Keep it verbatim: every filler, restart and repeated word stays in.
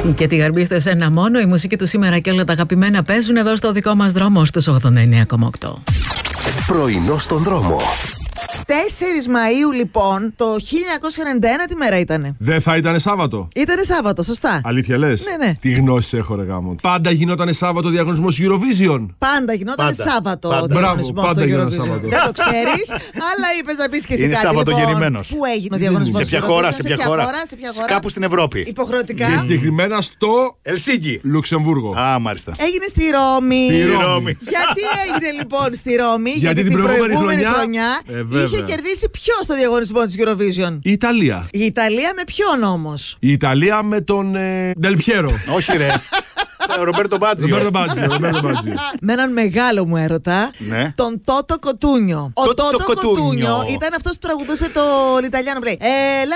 Και τη γαρμπή στο εσένα μόνο. Η μουσική του σήμερα και όλα τα αγαπημένα παίζουν εδώ στο δικό μας δρόμο στους ογδόντα εννέα κόμμα οκτώ. Πρωινό στον δρόμο. τέσσερις Μαΐου λοιπόν, το χίλια εννιακόσια ενενήντα ένα τι μέρα ήτανε? Δεν θα ήτανε Σάββατο? Ήτανε Σάββατο, σωστά. Αλήθεια λες? Ναι, ναι. Τι γνώσεις έχω ρε γάμο. Πάντα γινότανε Σάββατο διαγωνισμός Eurovision. Πάντα γινότανε Πάντα. Σάββατο ο Πάντα. διαγωνισμός Μπράβο, πάντα στο γινόταν Eurovision. Σάββατο. Δεν το ξέρεις, αλλά είπες να πεις και εσύ Είναι κάτι. Σαββατογεννημένος. Λοιπόν, πού έγινε ο διαγωνισμός? Σε ποια στο χώρα, Eurovision, σε ποια χώρα? σε ποια χώρα? Κάπου στην Ευρώπη. Υποχρεωτικά. Και συγκεκριμένα στο Ελσίνκι. Λουξεμβούργο. Α, μάλιστα. Έγινε στη Ρώμη. Στη Ρώμη. Ρώμη. Γιατί έγινε λοιπόν στη Ρώμη? Γιατί, την την προηγούμενη προηγούμενη χρονιά, χρονιά, ε, βέβαια. είχε κερδίσει ποιος στο διαγωνισμό της Eurovision? Η Ιταλία. Η Ιταλία με ποιον όμως? Η Ιταλία με τον ε, Ντελπιέρο. Όχι ρε. Ρομπέρτο Μπάτζιο. Ρομπέρτο Μπάτζιο, Ρομπέρτο Μπάτζιο. Με έναν μεγάλο μου έρωτα, Ναι. τον Τότο Κοτούνιο. Ο Τότο Τότο Κοτούνιο. Κοτούνιο ήταν αυτός που τραγουδούσε το Ιταλιάνο που λέει «Έλα